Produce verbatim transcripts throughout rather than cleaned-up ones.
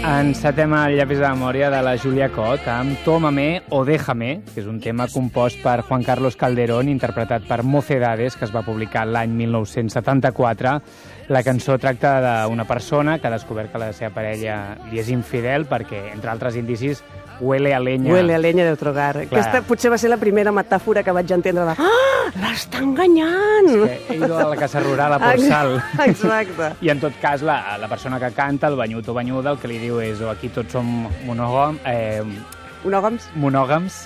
Encetem el llapis de memòria de la Júlia Cot amb Tómame o Déjame, que és un tema compost per Juan Carlos Calderón, interpretat per Mocedades, que es va publicar l'any mil nou-cents setanta-quatre. La cançó tracta d'una persona que ha descobert que la seva parella li és infidel perquè, entre altres indicis, huele a leña. Huele a leña de otro hogar. Clar. Aquesta potser va ser la primera metàfora que vaig entendre de ah, l'està enganyant! És que he ido a la casa rural a por sal. Exacte. I en tot cas, la, la persona que canta, el banyut o banyuda, el que li diu és o aquí tots som monògams, eh, monògams, monògams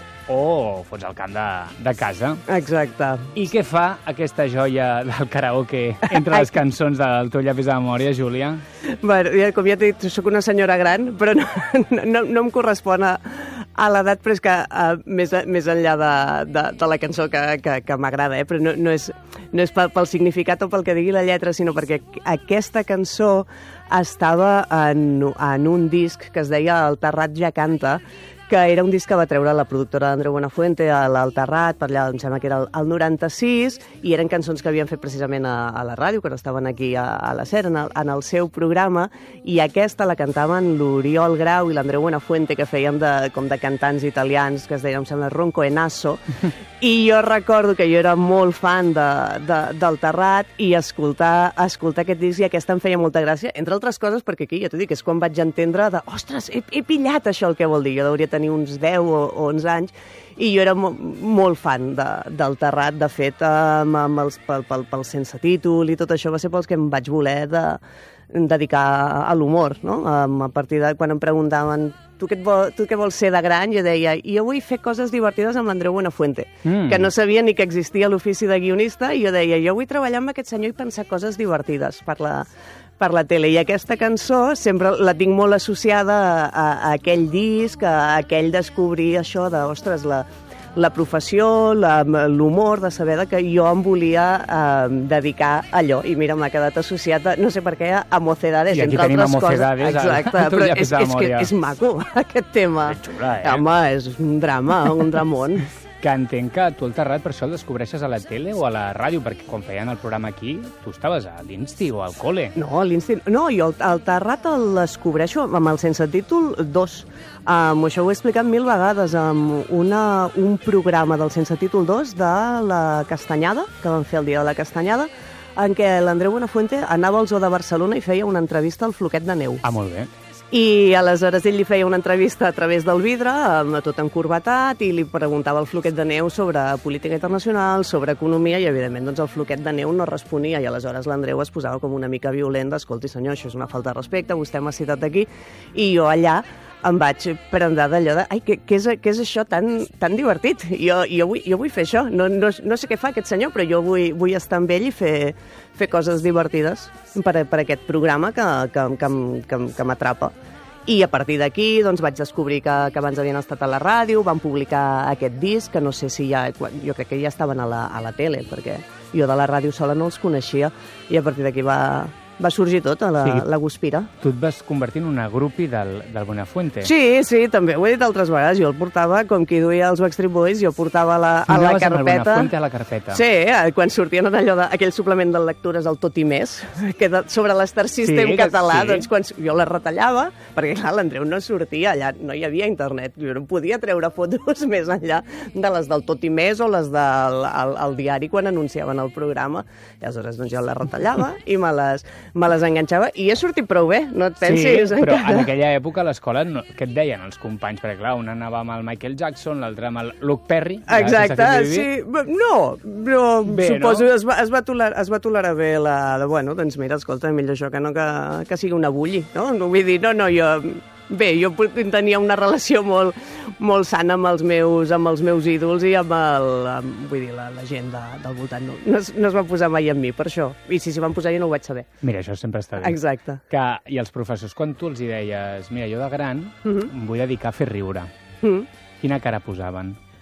o fots al camp de, de casa. Exacte. I què fa aquesta joia del karaoke entre les cançons del teu llapis de memòria, Júlia? Bueno, com ja t'he dit, soc una senyora gran, però no, no, no em correspon a, a l'edat, però és que uh, més, més enllà de, de, de la cançó que, que, que m'agrada, eh? Però no, no és, no és pel, pel significat o pel que digui la lletra, sinó perquè aquesta cançó estava en, en un disc que es deia El Terrat ja canta, que era un disc que va treure la productora d'Andreu Buenafuente a l'Alt Terrat, per allà em sembla que era el, el noranta-sis, i eren cançons que havien fet precisament a, a la ràdio, quan estaven aquí a, a la SER, en el, en el seu programa, i aquesta la cantaven l'Oriol Grau i l'Andreu Buenafuente, que feien de, com de cantants italians, que es deia, em sembla, Ronco e Naso, i jo recordo que jo era molt fan de, de, del Terrat, i escoltar, escoltar aquest disc, i aquesta em feia molta gràcia, entre altres coses, perquè aquí, ja t'ho dic, és quan vaig entendre de, ostres, he, he pillat això el que vol dir, jo hauria tenir uns deu o onze anys, i jo era mo molt fan de, del Terrat. De fet, amb, amb els, pel, pel, pel sense títol i tot això va ser pels que em vaig voler de, dedicar a l'humor, no? A partir de quan em preguntaven tu què, vol, tu què vols ser de gran, jo deia jo vull fer coses divertides amb l'Andreu Buenafuente, mm. que no sabia ni que existia l'ofici de guionista, i jo deia jo vull treballar amb aquest senyor i pensar coses divertides per la, per la tele. I aquesta cançó sempre la tinc molt associada a, a, a aquell disc, a aquell descobrir això de, ostres, la, la professió, l'humor, de saber que jo em volia eh, dedicar a allò. I mira, m'ha quedat associat, a, no sé per què, a Mocedades, I entre altres Mocedades, coses. Exacte, però és, és, que és maco, aquest tema. És xula, eh? Home, és un drama, un dramón. Que entenc que tu el Terrat per això el descobreixes a la tele o a la ràdio, perquè quan feien el programa aquí, tu estaves a l'Insti o al col·le. No, a l'Insti... No, jo el, el Terrat el descobreixo amb el sense títol dos. Um, això ho he explicat mil vegades, amb una, un programa del sense títol dos de la Castanyada, que van fer el dia de la Castanyada, en què l'Andreu Buenafuente anava al Zoo de Barcelona i feia una entrevista al Floquet de Neu. Ah, molt bé. I aleshores ell li feia una entrevista a través del vidre, tot encorbatat, i li preguntava al Floquet de Neu sobre política internacional, sobre economia, i evidentment doncs, el Floquet de Neu no responia, i aleshores l'Andreu es posava com una mica violent, escolti senyor, això és una falta de respecte, vostè m'ha citat aquí, i jo allà em vaig prendre d'allò de, ai, què, què, és, què és això tan, tan divertit? Jo, jo, vull, jo vull fer això, no, no, no sé què fa aquest senyor, però jo vull, vull estar amb ell i fer, fer coses divertides per, per aquest programa que, que, que, que, que m'atrapa. I a partir d'aquí doncs, vaig descobrir que, que abans havien estat a la ràdio, van publicar aquest disc, que no sé si ja... Jo crec que ja estaven a la, a la tele, perquè jo de la ràdio sola no els coneixia, i a partir d'aquí va... va sorgir tot, a la, sí, la Guspira. Tu et vas convertir en una grupi del, del Buenafuente. Sí, sí, també ho he dit altres vegades. Jo el portava, com qui duia els Backstreet Boys, jo portava la, a la carpeta. Amb el Buenafuente a la carpeta. Sí, quan sortien en allò de, aquell suplement de lectures, el Tot i Més, que de, sobre l'Star System sí, català, sí. Doncs quan jo la retallava, perquè clar, l'Andreu no sortia allà, no hi havia internet, jo no podia treure fotos més enllà de les del Tot i Més o les del el, el diari quan anunciaven el programa. I aleshores doncs, jo la retallava i me les me les enganxava, i he sortit prou bé, no et pensis. Sí, però en aquella època a l'escola, no, què et deien els companys? Perquè clar, un anava amb el Michael Jackson, l'altre amb el Luke Perry. Exacte, sí. No, però bé, suposo que no? es, va, es, va tolerar, es va tolerar bé la... De, bueno, doncs mira, escolta, millor això que no que, que sigui una bulli, no? Vull dir, no, no, jo... Bé, jo tenia una relació molt, molt sana amb els meus, amb els meus ídols i amb, el, amb vull dir, la, la gent de, del voltant. No, no, es, no es va posar mai amb mi, per això. I si s'hi van posar jo no ho vaig saber. Mira, això sempre està bé. Exacte. Que, I els professors, quan tu els hi deies, mira, jo de gran uh -huh. em vull dedicar a fer riure, uh -huh. quina cara posaven?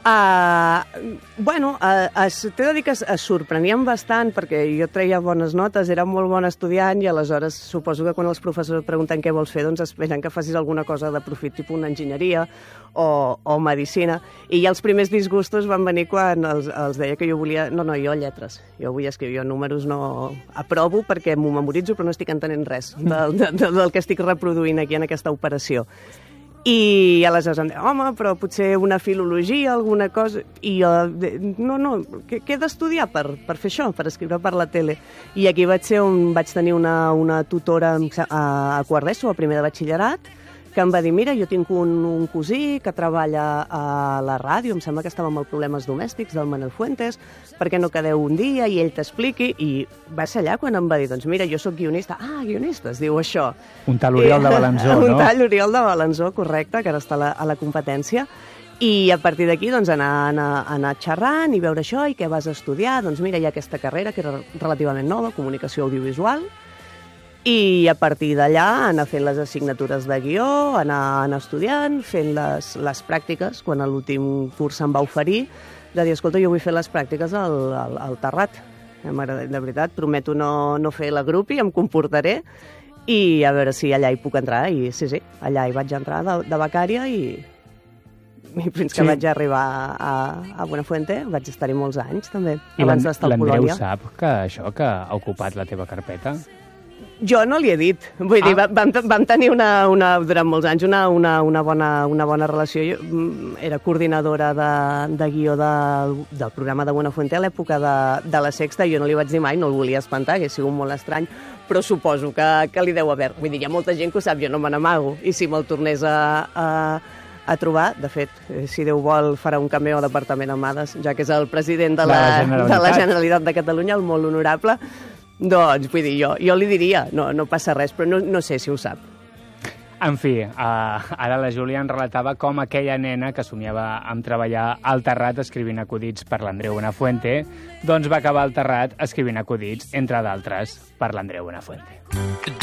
Uh, bueno, uh, es, t'he de dir que es, es sorprenien bastant perquè jo treia bones notes, era molt bon estudiant i aleshores suposo que quan els professors et pregunten què vols fer, doncs esperen que facis alguna cosa de profit, tipus una enginyeria o, o medicina. I ja els primers disgustos van venir quan els, els deia que jo volia... No, no, jo lletres. Jo vull escriure, jo números no aprovo perquè m'ho memoritzo però no estic entenent res del, del, del que estic reproduint aquí en aquesta operació. I aleshores em deia, home, però potser una filologia, alguna cosa... I jo, no, no, què, què he d'estudiar per, per fer això, per escriure per la tele? I aquí vaig ser on vaig tenir una, una tutora a, a quart d'ESO, a primer de batxillerat, que em va dir, mira, jo tinc un, un cosí que treballa a la ràdio, em sembla que estava amb els problemes domèstics del Manel Fuentes, per què no quedeu un dia i ell t'expliqui? I va ser allà quan em va dir, doncs mira, jo sóc guionista. Ah, guionista, es diu això. Un tal Oriol I, de Balanzó, no? Un tal Oriol de Balanzó, correcte, que ara està a la, a la competència. I a partir d'aquí doncs, anar, anar, anar xerrant i veure això i què vas estudiar. Doncs mira, hi ha aquesta carrera que era relativament nova, comunicació audiovisual, i a partir d'allà anar fent les assignatures de guió, anar, anar estudiant, fent les, les pràctiques, quan a l'últim curs se'm va oferir, de dir, escolta, jo vull fer les pràctiques al, al, al Terrat. De veritat, prometo no, no fer la grupi, em comportaré, i a veure si allà hi puc entrar. I sí, sí, allà hi vaig entrar de, de becària i, i fins que sí. vaig arribar a, a Buenafuente vaig estar-hi molts anys, també, I abans d'estar al Polònia. I l'Andreu sap que això que ha ocupat la teva carpeta? Jo no li he dit. Vull ah. dir, vam, vam tenir una, una, durant molts anys una, una, una, bona, una bona relació. Jo era coordinadora de, de guió de, del programa de Buenafuente a l'època de, de la Sexta. Jo no li vaig dir mai, no el volia espantar, que ha sigut molt estrany, però suposo que, que li deu haver. Vull dir, hi ha molta gent que ho sap, jo no me n'amago. I si me'l tornés a, a, a trobar, de fet, si Déu vol, farà un cameo al Departament Amades, ja que és el president de la, de la, de la Generalitat de Catalunya, el molt honorable. Doncs, vull dir, jo, jo li diria, no, no passa res, però no, no sé si ho sap. En fi, uh, ara la Júlia ens relatava com aquella nena que somiava amb treballar al Terrat escrivint acudits per l'Andreu Buenafuente, doncs va acabar al Terrat escrivint acudits, entre d'altres, per l'Andreu Buenafuente.